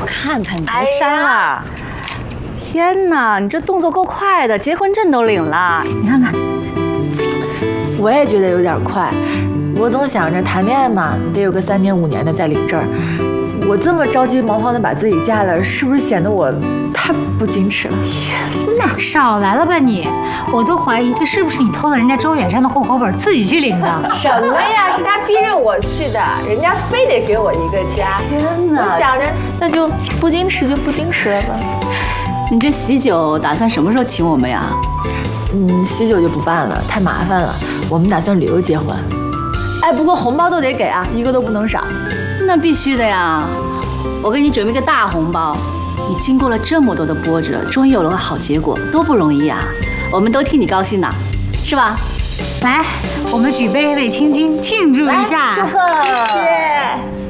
看看，别删了。天哪，你这动作够快的，结婚证都领了，你看看。 我也觉得有点快，我总想着谈恋爱嘛，得有个3年5年的再领证。我这么着急忙慌的把自己嫁了，是不是显得我太不矜持了？ 天哪，少来了吧你！我都怀疑这是不是你偷了人家周远山的户口本自己去领的？ 什么呀？是他逼着我去的，人家非得给我一个家。 天哪！ 我想着那就不矜持就不矜持了吧。 你这喜酒打算什么时候请我们呀？ 喜酒就不办了，太麻烦了。我们打算旅游结婚。哎，不过红包都得给啊，一个都不能少。 那必须的呀！我给你准备个大红包。你经过了这么多的波折，终于有了个好结果，多不容易啊！我们都替你高兴呢，是吧？ 来，我们举杯为青青庆祝一下， 祝贺！谢谢。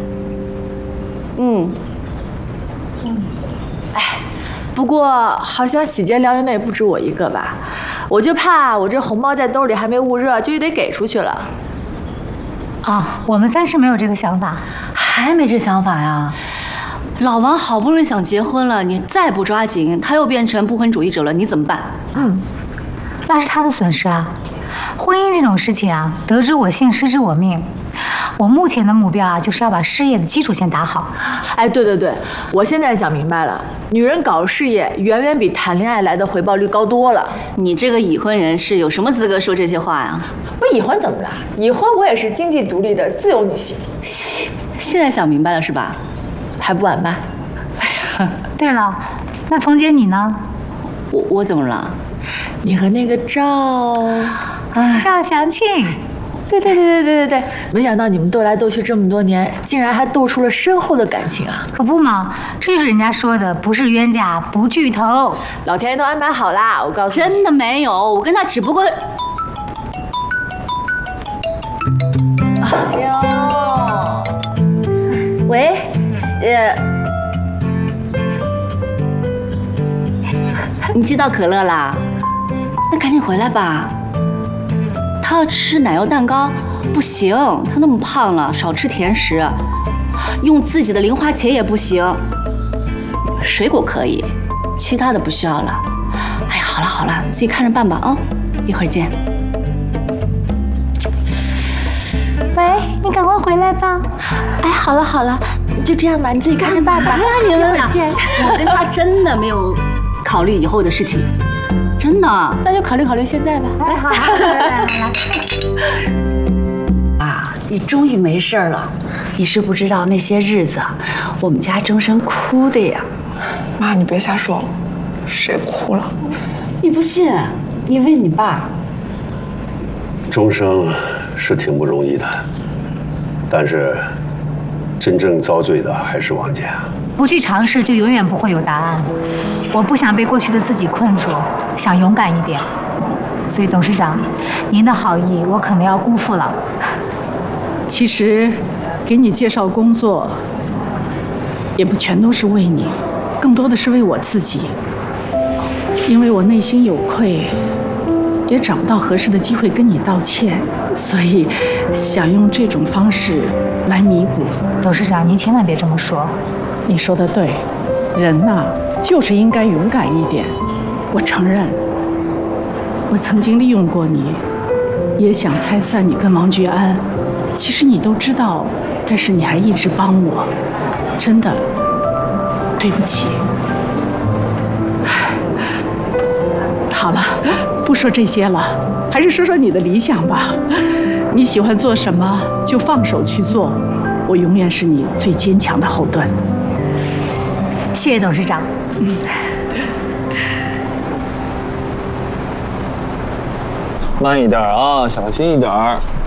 哎，不过好像喜结良缘的也不止我一个吧？我就怕我这红包在兜里还没捂热，就得给出去了。 啊，我们暂时没有这个想法， 还没这想法呀？老王好不容易想结婚了，你再不抓紧，他又变成不婚主义者了，你怎么办？ 那是他的损失啊。婚姻这种事情啊，得之我幸，失之我命。我目前的目标啊，就是要把事业的基础先打好。 哎，对，我现在想明白了，女人搞事业远远比谈恋爱来的回报率高多了。 你这个已婚人士有什么资格说这些话呀？ 我已婚怎么了？已婚我也是经济独立的自由女性。 现在想明白了是吧？ 还不晚吧？ 对了，那丛姐你呢？ 我怎么了？ 你和那个赵祥庆。 对，没想到你们斗来斗去这么多年，竟然还斗出了深厚的感情啊！ 可不嘛，这就是人家说的，不是冤家不聚头。 老天爷都安排好啦，我告诉你。 真的没有，我跟他只不过……哎呦，喂，你接到可乐啦？那赶紧回来吧。他要吃奶油蛋糕，不行，他那么胖了，少吃甜食。用自己的零花钱也不行，水果可以，其他的不需要了。哎呀，好了，自己看着办吧啊，一会儿见。 喂，你赶快回来吧。 哎，好了，就这样吧，你自己看着办吧。 你们俩见。 我跟他真的没有考虑以后的事情。真的， 那就考虑现在吧。 哎，好，来。 啊，你终于没事了。你是不知道那些日子，我们家终生哭的呀。 妈，你别瞎说，谁不哭了？ 你不信，你问你爸。 终生是挺不容易的，但是真正遭罪的还是王家。 不去尝试，就永远不会有答案。我不想被过去的自己困住，想勇敢一点。所以董事长，您的好意我可能要辜负了。 其实，给你介绍工作，也不全都是为你，更多的是为我自己。因为我内心有愧，也找不到合适的机会跟你道歉，所以想用这种方式来弥补。 董事长，您千万别这么说。 你说的对，人呐，就是应该勇敢一点。我承认，我曾经利用过你，也想拆散你跟王觉安。其实你都知道，但是你还一直帮我，真的对不起。好了，不说这些了，还是说说你的理想吧。你喜欢做什么就放手去做，我永远是你最坚强的后盾。 谢谢董事长。 慢一点啊，小心一点。